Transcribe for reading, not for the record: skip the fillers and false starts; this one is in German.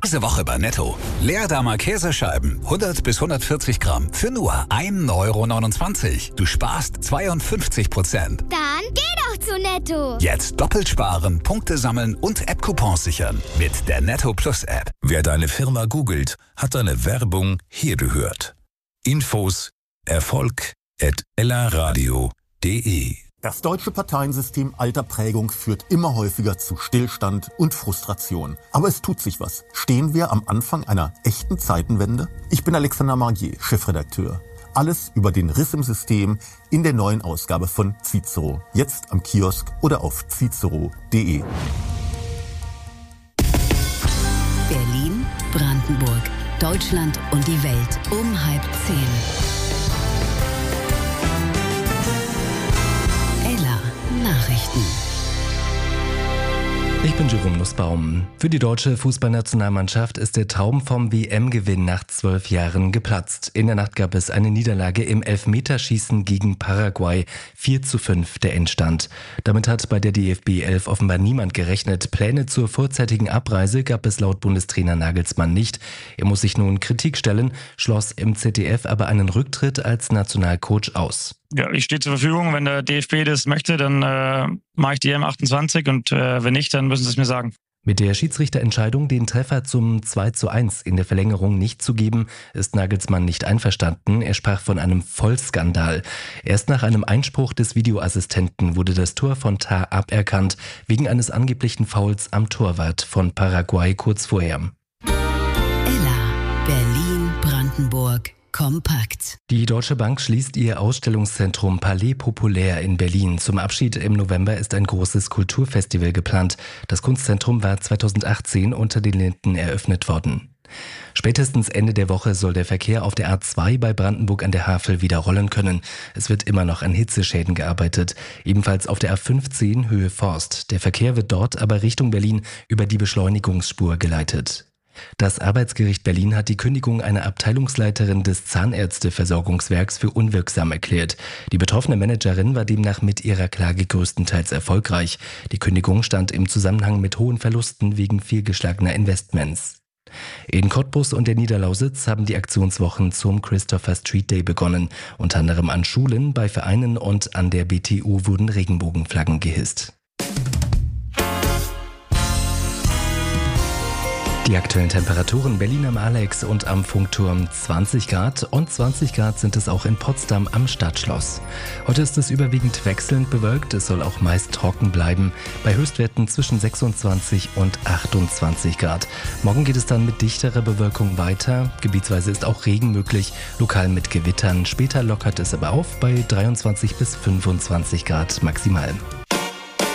Diese Woche bei Netto. Leerdamer Käsescheiben, 100 bis 140 Gramm, für nur 1,29 €. Du sparst 52%. Dann geh doch zu Netto. Jetzt doppelt sparen, Punkte sammeln und App-Coupons sichern. Mit der Netto Plus App. Wer deine Firma googelt, hat deine Werbung hier gehört. Infos erfolg@ellaradio.de. Das deutsche Parteiensystem alter Prägung führt immer häufiger zu Stillstand und Frustration. Aber es tut sich was. Stehen wir am Anfang einer echten Zeitenwende? Ich bin Alexander Margier, Chefredakteur. Alles über den Riss im System in der neuen Ausgabe von Cicero. Jetzt am Kiosk oder auf cicero.de. Berlin, Brandenburg, Deutschland und die Welt um 9:30. Nachrichten. Ich bin Jerome Nussbaum. Für die deutsche Fußballnationalmannschaft ist der Traum vom WM-Gewinn nach 12 Jahren geplatzt. In der Nacht gab es eine Niederlage im Elfmeterschießen gegen Paraguay. 4:5 der Endstand. Damit hat bei der DFB 11 offenbar niemand gerechnet. Pläne zur vorzeitigen Abreise gab es laut Bundestrainer Nagelsmann nicht. Er muss sich nun Kritik stellen, schloss im ZDF aber einen Rücktritt als Nationalcoach aus. Ja, ich stehe zur Verfügung. Wenn der DFB das möchte, dann mache ich die M28 und wenn nicht, dann müssen sie es mir sagen. Mit der Schiedsrichterentscheidung, den Treffer zum 2:1 in der Verlängerung nicht zu geben, ist Nagelsmann nicht einverstanden. Er sprach von einem Vollskandal. Erst nach einem Einspruch des Videoassistenten wurde das Tor von Tah aberkannt, wegen eines angeblichen Fouls am Torwart von Paraguay kurz vorher. Ella, Berlin, Brandenburg. Kompakt. Die Deutsche Bank schließt ihr Ausstellungszentrum Palais Populaire in Berlin. Zum Abschied im November ist ein großes Kulturfestival geplant. Das Kunstzentrum war 2018 unter den Linden eröffnet worden. Spätestens Ende der Woche soll der Verkehr auf der A2 bei Brandenburg an der Havel wieder rollen können. Es wird immer noch an Hitzeschäden gearbeitet. Ebenfalls auf der A15 Höhe Forst. Der Verkehr wird dort aber Richtung Berlin über die Beschleunigungsspur geleitet. Das Arbeitsgericht Berlin hat die Kündigung einer Abteilungsleiterin des Zahnärzteversorgungswerks für unwirksam erklärt. Die betroffene Managerin war demnach mit ihrer Klage größtenteils erfolgreich. Die Kündigung stand im Zusammenhang mit hohen Verlusten wegen fehlgeschlagener Investments. In Cottbus und der Niederlausitz haben die Aktionswochen zum Christopher Street Day begonnen. Unter anderem an Schulen, bei Vereinen und an der BTU wurden Regenbogenflaggen gehisst. Die aktuellen Temperaturen: Berlin am Alex und am Funkturm 20 Grad und 20 Grad sind es auch in Potsdam am Stadtschloss. Heute ist es überwiegend wechselnd bewölkt, es soll auch meist trocken bleiben, bei Höchstwerten zwischen 26 und 28 Grad. Morgen geht es dann mit dichterer Bewölkung weiter, gebietsweise ist auch Regen möglich, lokal mit Gewittern. Später lockert es aber auf bei 23 bis 25 Grad maximal.